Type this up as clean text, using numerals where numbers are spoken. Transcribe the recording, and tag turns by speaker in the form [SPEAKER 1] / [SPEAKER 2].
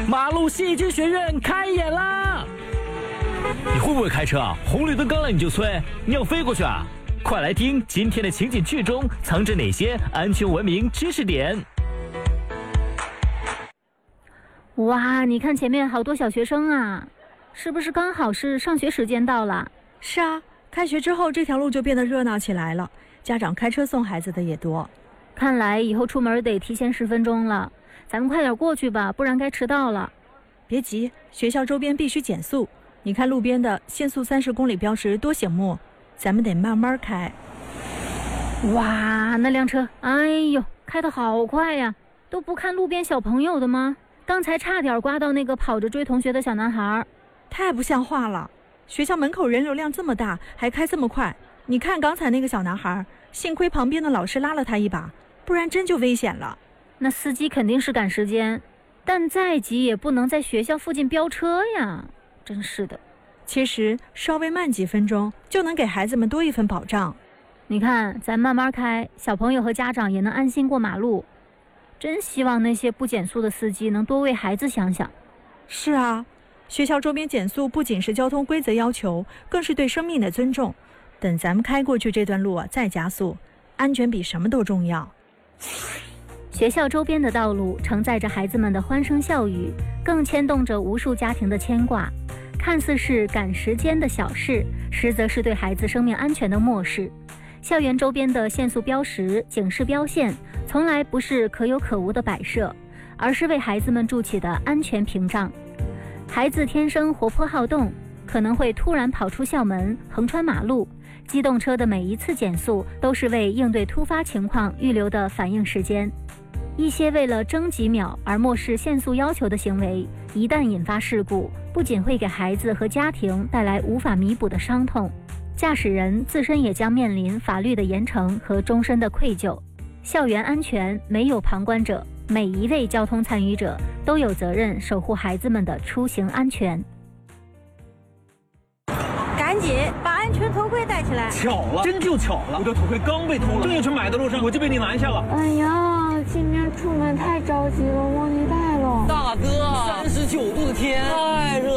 [SPEAKER 1] 马路戏剧学院开演啦！你会不会开车啊？红绿灯刚亮你就催，你要飞过去啊？快来听今天的情景剧中藏着哪些安全文明知识点。
[SPEAKER 2] 哇，你看前面好多小学生啊，是不是刚好是上学时间到了？
[SPEAKER 3] 是啊，开学之后这条路就变得热闹起来了，家长开车送孩子的也多。
[SPEAKER 2] 看来以后出门得提前10分钟了，咱们快点过去吧，不然该迟到了。
[SPEAKER 3] 别急，学校周边必须减速。你看路边的限速30公里标识多醒目，咱们得慢慢开。
[SPEAKER 2] 哇，那辆车，哎呦，开得好快呀！都不看路边小朋友的吗？刚才差点刮到那个跑着追同学的小男孩。
[SPEAKER 3] 太不像话了！学校门口人流量这么大，还开这么快。你看刚才那个小男孩，幸亏旁边的老师拉了他一把，不然真就危险了。
[SPEAKER 2] 那司机肯定是赶时间，但再急也不能在学校附近飙车呀，真是的。
[SPEAKER 3] 其实稍微慢几分钟就能给孩子们多一份保障。
[SPEAKER 2] 你看咱慢慢开，小朋友和家长也能安心过马路。真希望那些不减速的司机能多为孩子想想。
[SPEAKER 3] 是啊，学校周边减速不仅是交通规则要求，更是对生命的尊重。等咱们开过去这段路啊，再加速，安全比什么都重要。
[SPEAKER 2] 学校周边的道路承载着孩子们的欢声笑语，更牵动着无数家庭的牵挂。看似是赶时间的小事，实则是对孩子生命安全的漠视。校园周边的限速标识、警示标线，从来不是可有可无的摆设，而是为孩子们筑起的安全屏障。孩子天生活泼好动，可能会突然跑出校门，横穿马路。机动车的每一次减速，都是为应对突发情况预留的反应时间。一些为了争几秒而漠视限速要求的行为，一旦引发事故，不仅会给孩子和家庭带来无法弥补的伤痛，驾驶人自身也将面临法律的严惩和终身的愧疚。校园安全没有旁观者，每一位交通参与者都有责任守护孩子们的出行安全。
[SPEAKER 4] 赶紧把安全头盔戴起来！
[SPEAKER 5] 巧了，真就巧了，我的头盔刚被偷了，正要去买的路上我就被你拦下了。
[SPEAKER 6] 哎呀，今天出门太着急了，忘记带了。
[SPEAKER 5] 大哥，39度的天，太热。